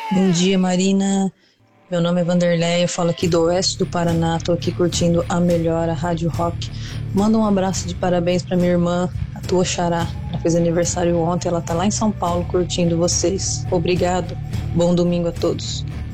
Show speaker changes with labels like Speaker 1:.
Speaker 1: Bom dia, Marina. Meu nome é Vanderlei, eu falo aqui do oeste do Paraná, tô aqui curtindo a melhor, a Rádio Rock. Manda um abraço de parabéns pra minha irmã, a tua xará. Ela fez aniversário ontem, ela tá lá em São Paulo curtindo vocês. Obrigado, bom domingo a todos.